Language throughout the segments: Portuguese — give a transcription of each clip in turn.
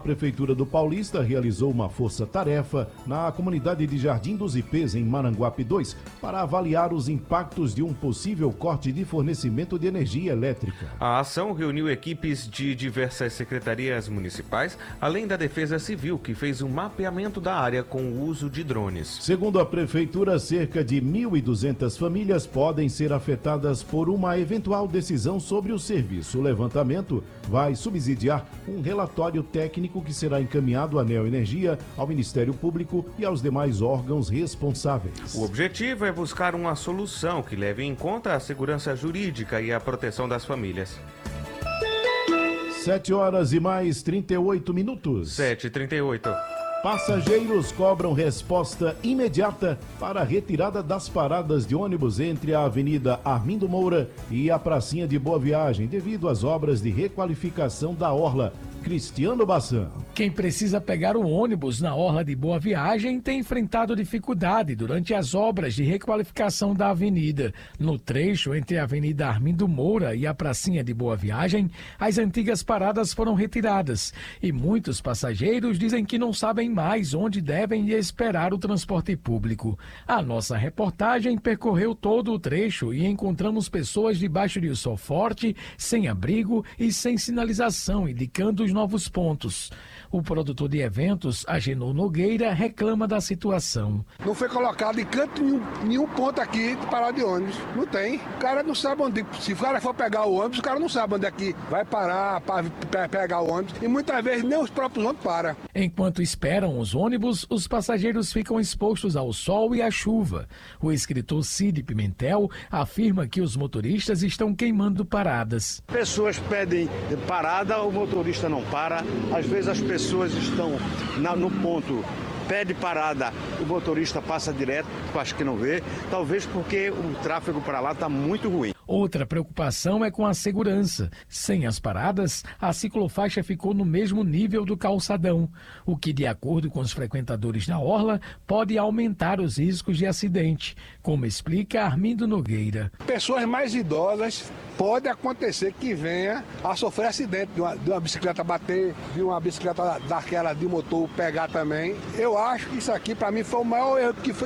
Prefeitura do Paulista realizou uma força-tarefa na comunidade de Jardim dos Ipês, em Maranguape 2, para avaliar os impactos de um possível corte de fornecimento de energia elétrica. A ação reuniu equipes de diversas secretarias municipais, além da Defesa Civil, que fez um mapeamento da área com o uso de drones. Segundo a Prefeitura, cerca de 1.200 famílias podem ser afetadas por uma eventual decisão sobre o serviço. O levantamento vai subsidiar um relatório técnico que será encaminhado à Neoenergia, ao Ministério Público e aos demais órgãos responsáveis. O objetivo é buscar uma solução que leve em conta a segurança jurídica e a proteção das famílias. 7 horas e mais 38 minutos. 7h38. Passageiros cobram resposta imediata para a retirada das paradas de ônibus entre a Avenida Armindo Moura e a Pracinha de Boa Viagem, devido às obras de requalificação da orla. Cristiano Bassan. Quem precisa pegar o ônibus na orla de Boa Viagem tem enfrentado dificuldade durante as obras de requalificação da avenida. No trecho entre a Avenida Armindo Moura e a Pracinha de Boa Viagem, as antigas paradas foram retiradas e muitos passageiros dizem que não sabem mais onde devem esperar o transporte público. A nossa reportagem percorreu todo o trecho e encontramos pessoas debaixo de um sol forte, sem abrigo e sem sinalização, indicando os novos pontos. O produtor de eventos, Agenor Nogueira, reclama da situação. Não foi colocado em canto nenhum ponto aqui de parar de ônibus. Não tem. O cara não sabe onde. Se o cara for pegar o ônibus, o cara não sabe onde é que vai parar para pegar o ônibus. E muitas vezes nem os próprios ônibus param. Enquanto esperam os ônibus, os passageiros ficam expostos ao sol e à chuva. O escritor Cid Pimentel afirma que os motoristas estão queimando paradas. Pessoas pedem parada, o motorista não para. Às vezes as pessoas estão no ponto, pede parada, o motorista passa direto, acho que não vê, talvez porque o tráfego para lá está muito ruim. Outra preocupação é com a segurança. Sem as paradas, a ciclofaixa ficou no mesmo nível do calçadão, o que, de acordo com os frequentadores da orla, pode aumentar os riscos de acidente, como explica Armindo Nogueira. Pessoas mais idosas, pode acontecer que venha a sofrer acidente, de uma bicicleta bater, de uma bicicleta daquela de motor pegar também. Eu acho que isso aqui, para mim, foi o maior erro que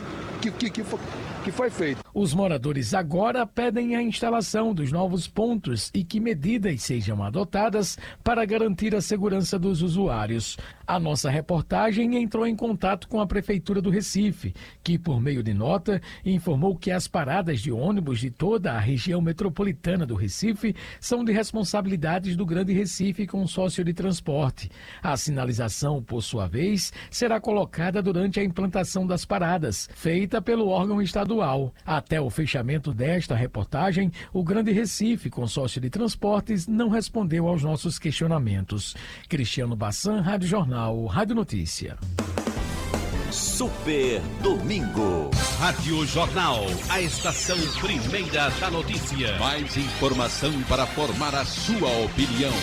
foi feito. Os moradores agora pedem a instalação dos novos pontos e que medidas sejam adotadas para garantir a segurança dos usuários. A nossa reportagem entrou em contato com a Prefeitura do Recife, que, por meio de nota, informou que as paradas de ônibus de toda a região metropolitana do Recife são de responsabilidades do Grande Recife Consórcio de Transporte. A sinalização, por sua vez, será colocada durante a implantação das paradas, feita pelo órgão estadual. Até o fechamento desta reportagem, o Grande Recife Consórcio de Transportes não respondeu aos nossos questionamentos. Cristiano Bassan, Rádio Jornal, Rádio Notícia. Super Domingo. Rádio Jornal, a estação primeira da notícia. Mais informação para formar a sua opinião.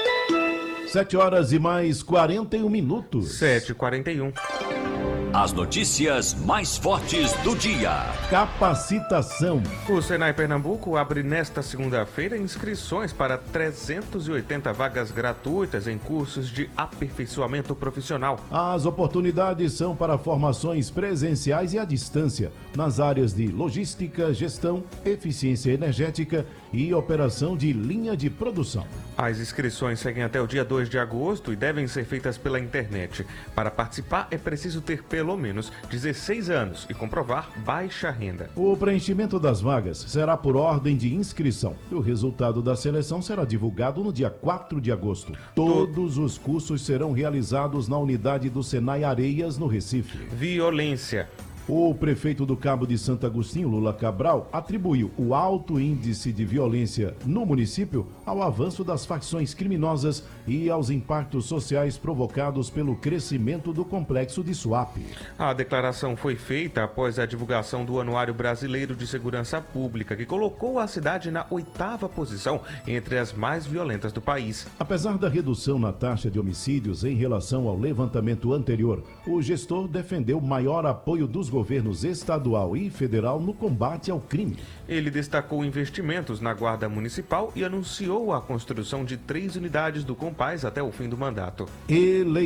7 horas e mais 41 minutos. 7h41. As notícias mais fortes do dia. Capacitação. O Senai Pernambuco abre nesta segunda-feira inscrições para 380 vagas gratuitas em cursos de aperfeiçoamento profissional. As oportunidades são para formações presenciais e à distância, nas áreas de logística, gestão, eficiência energética e operação de linha de produção. As inscrições seguem até o dia 2 de agosto e devem ser feitas pela internet. Para participar, é preciso ter pelo menos 16 anos e comprovar baixa renda. O preenchimento das vagas será por ordem de inscrição e o resultado da seleção será divulgado no dia 4 de agosto. Todos os cursos serão realizados na unidade do Senai Areias, no Recife. Violência. O prefeito do Cabo de Santo Agostinho, Lula Cabral, atribuiu o alto índice de violência no município ao avanço das facções criminosas e aos impactos sociais provocados pelo crescimento do complexo de Suape. A declaração foi feita após a divulgação do Anuário Brasileiro de Segurança Pública, que colocou a cidade na 8ª posição entre as mais violentas do país. Apesar da redução na taxa de homicídios em relação ao levantamento anterior, o gestor defendeu maior apoio dos governos estadual e federal no combate ao crime. Ele destacou investimentos na Guarda Municipal e anunciou a construção de 3 unidades do Compaz até o fim do mandato.